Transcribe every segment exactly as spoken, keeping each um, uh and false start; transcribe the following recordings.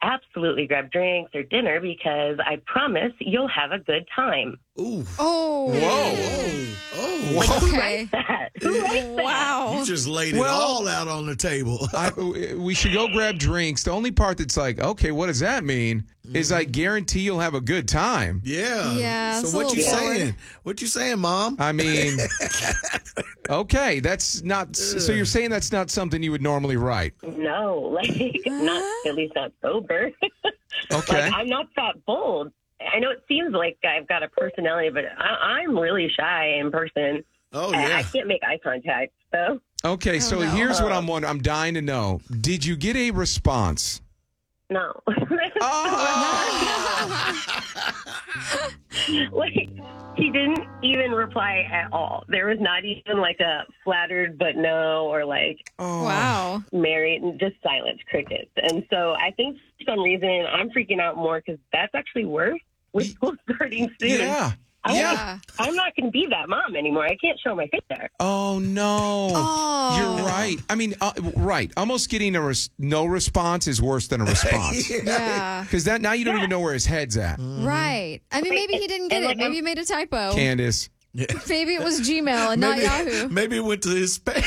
absolutely grab drinks or dinner because I promise you'll have a good time. Ooh. Oh. Whoa. Oh. Like, who Okay. writes that? Who writes that? Wow. You just laid it Well- all out on the table. I, we should go grab drinks. The only part that's like, okay, what does that mean? Is I guarantee you'll have a good time. Yeah. Yeah, it's So a what you little forward. saying? What you saying, Mom? I mean, okay, that's not. So you're saying that's not something you would normally write? No, like, not, at least not sober. Okay. Like, I'm not that bold. I know it seems like I've got a personality, but I, I'm really shy in person. Oh, I, I yeah. can't make eye contact, so. Okay, so no. here's what I'm wondering. I'm dying to know. Did you get a response? No. Like, he didn't even reply at all. There was not even like a flattered but no or like Oh. Wow. married and just silence, crickets. And so I think for some reason I'm freaking out more because that's actually worse with school starting soon. Yeah. I Yeah. I'm not going to be that mom anymore. I can't show my face there. Oh no. Oh. You're right. I mean, uh, right. Almost getting a res- no response is worse than a response. Yeah. Because that now you don't even know where his head's at. Right. I mean, maybe he didn't get And, it. like, Maybe he made a typo. Candace. Maybe it was Gmail and not maybe, Yahoo. maybe it went to his spam.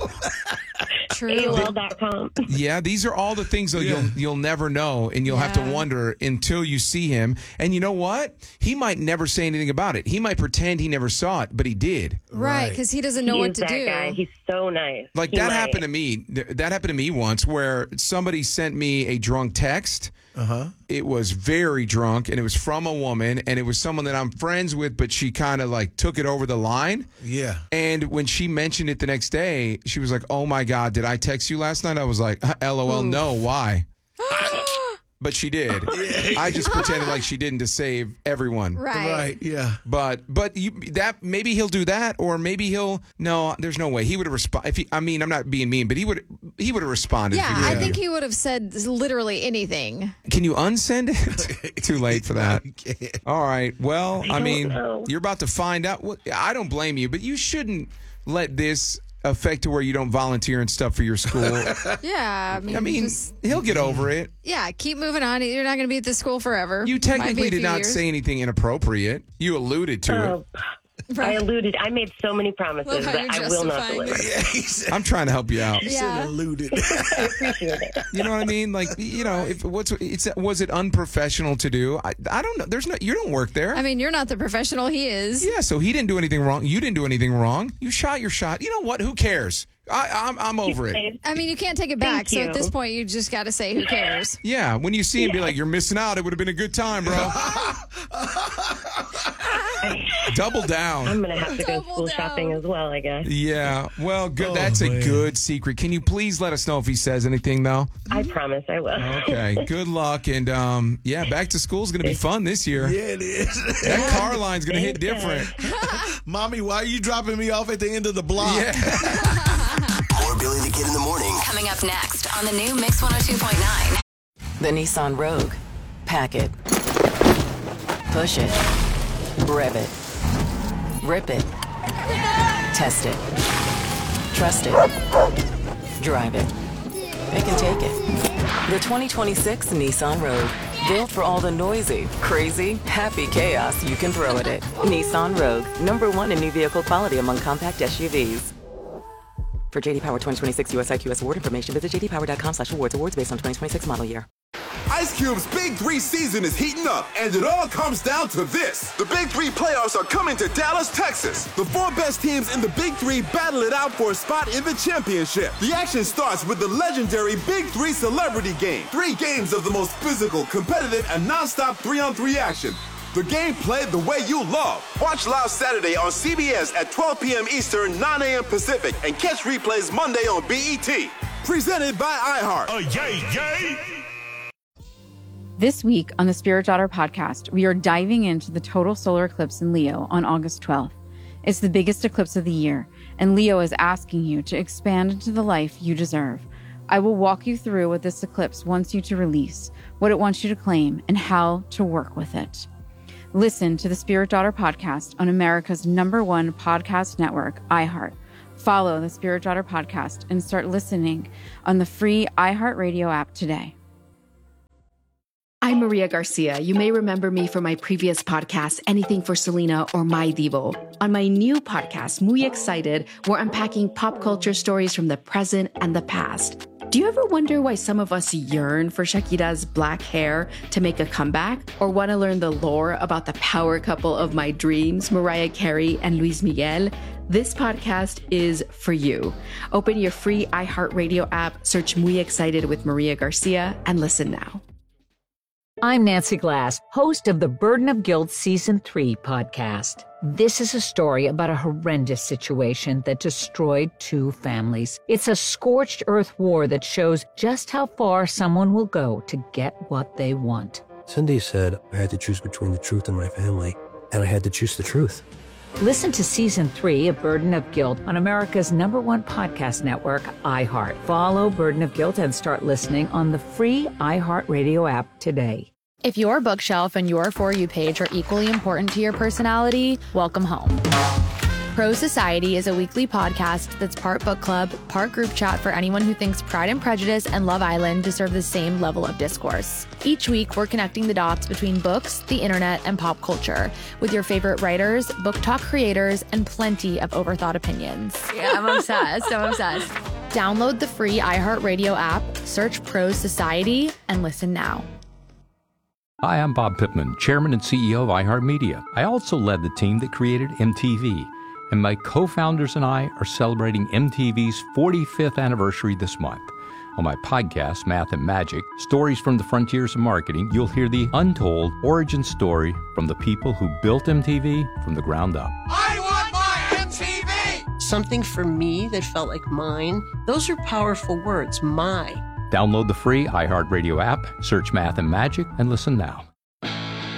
True. A O L dot com. Yeah, these are all the things that Yeah. you'll you'll never know, and you'll have to Yeah. wonder until you see him. And you know what? He might never say anything about it. He might pretend he never saw it, but he did. Right, Right. because he doesn't know He what is to that do. guy. He's so nice. Like He that might. happened to me. Th- That happened to me once, where somebody sent me a drunk text. Uh-huh. It was very drunk, and it was from a woman, and it was someone that I'm friends with, but she kind of like took it over the line. Yeah. And when she mentioned it the next day, she was like, "Oh my God, did I text you last night?" I was like, "L O L, no, why?" But she did. I just pretended like she didn't to save everyone. Right. Right. Yeah. But but you that maybe he'll do that, or maybe he'll no. There's no way he would have responded. If he, I mean, I'm not being mean, but he would he would have responded. Yeah, if he I did. think he would have said literally anything. Can you unsend it? Too late for that. You can't. All right. Well, I don't mean, know. you're about to find out. Well, I don't blame you, but you shouldn't let this affect to where you don't volunteer and stuff for your school. Yeah, I mean, I mean, just, he'll get over it. yeah, keep moving on. You're not going to be at this school forever. You Might be a technically did few not years. say anything inappropriate. You alluded to Oh, it. I Right. alluded. I made so many promises Love how that you're I will not justifying deliver. Yeah, he said, I'm trying to help you out. he Yeah. said alluded. I appreciate it. You know what I mean? Like, you know, if what's it's was it unprofessional to do? I, I don't know. There's no. You don't work there. I mean, you're not the professional he is. Yeah, so he didn't do anything wrong. You didn't do anything wrong. You shot your shot. You know what? Who cares? I, I'm I'm over it. I mean, you can't take it back. Thank So you. at this point, you just got to say, who cares? Yeah, when you see him, be like, "You're missing out. It would have been a good time, bro." Double down. I'm gonna have to go Double school down. shopping as well, I guess. Yeah. Well, good. Oh, That's a man. good secret. Can you please let us know if he says anything, though? I promise I will. Okay. Good luck, and um, yeah, back to school is going to be fun this year. Yeah, it is. That car line's going to hit different. Mommy, why are you dropping me off at the end of the block? Yeah. More Billy the Kid in the morning. Coming up next on the new Mix one oh two point nine. The Nissan Rogue. Pack it. Push it. Rev it. Rip it. Test it. Trust it. Drive it. It can take it. The twenty twenty-six Nissan Rogue. Built for all the noisy, crazy, happy chaos you can throw at it. Nissan Rogue. Number one in new vehicle quality among compact S U Vs. For J D Power twenty twenty-six U S I Q S award information, visit j d power dot com slash awards. Awards based on twenty twenty-six model year. Ice Cube's Big Three season is heating up, and it all comes down to this. The Big Three playoffs are coming to Dallas, Texas. The four best teams in the Big Three battle it out for a spot in the championship. The action starts with the legendary Big Three Celebrity Game. Three games of the most physical, competitive, and nonstop three-on-three action. The game played the way you love. Watch live Saturday on C B S at twelve p.m. Eastern, nine a.m. Pacific, and catch replays Monday on B E T. Presented by iHeart. Oh, yay, yay! This week on the Spirit Daughter podcast, we are diving into the total solar eclipse in Leo on August twelfth. It's the biggest eclipse of the year, and Leo is asking you to expand into the life you deserve. I will walk you through what this eclipse wants you to release, what it wants you to claim, and how to work with it. Listen to the Spirit Daughter podcast on America's number one podcast network, iHeart. Follow the Spirit Daughter podcast and start listening on the free iHeartRadio app today. I'm Maria Garcia. You may remember me from my previous podcast, Anything for Selena or My Divo. On my new podcast, Muy Excited, we're unpacking pop culture stories from the present and the past. Do you ever wonder why some of us yearn for Shakira's black hair to make a comeback? Or want to learn the lore about the power couple of my dreams, Mariah Carey and Luis Miguel? This podcast is for you. Open your free iHeartRadio app, search Muy Excited with Maria Garcia, and listen now. I'm Nancy Glass, host of the Burden of Guilt Season three podcast. This is a story about a horrendous situation that destroyed two families. It's a scorched earth war that shows just how far someone will go to get what they want. Cindy said I had to choose between the truth and my family, and I had to choose the truth. Listen to Season three of Burden of Guilt on America's number one podcast network, iHeart. Follow Burden of Guilt and start listening on the free iHeartRadio app today. If your bookshelf and your For You page are equally important to your personality, welcome home. Pro Society is a weekly podcast that's part book club, part group chat for anyone who thinks Pride and Prejudice and Love Island deserve the same level of discourse. Each week, we're connecting the dots between books, the internet, and pop culture with your favorite writers, book talk creators, and plenty of overthought opinions. Yeah, I'm obsessed. I'm obsessed. Download the free iHeartRadio app, search Pro Society, and listen now. Hi, I'm Bob Pittman, Chairman and C E O of iHeartMedia. I also led the team that created M T V, and my co-founders and I are celebrating M T V's forty-fifth anniversary this month. On my podcast, Math and Magic, Stories from the Frontiers of Marketing, you'll hear the untold origin story from the people who built M T V from the ground up. I want my M T V! Something for me that felt like mine. Those are powerful words, my. Download the free iHeartRadio app, search Math and Magic, and listen now.